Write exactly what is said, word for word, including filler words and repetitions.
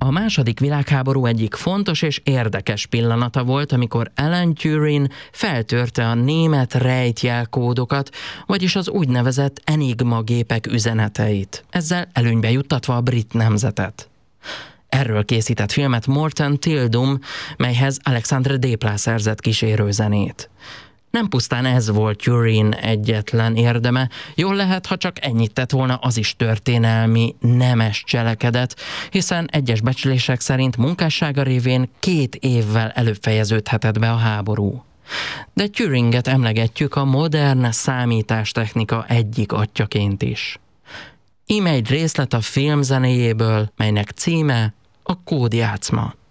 A második világháború egyik fontos és érdekes pillanata volt, amikor Alan Turing feltörte a német rejtjelkódokat, vagyis az úgynevezett Enigma gépek üzeneteit, ezzel előnybe juttatva a brit nemzetet. Erről készített filmet Morton Tildum, melyhez Alexandre Desplat szerzett kísérőzenét. Nem pusztán ez volt Turing egyetlen érdeme, jól lehet, ha csak ennyit tett volna, az is történelmi, nemes cselekedet, hiszen egyes becslések szerint munkássága révén két évvel előbb fejeződhetett be a háború. De Turinget emlegetjük a modern számítástechnika egyik atyjaként is. Íme egy részlet a film zenéjéből, melynek címe a Kódjátszma.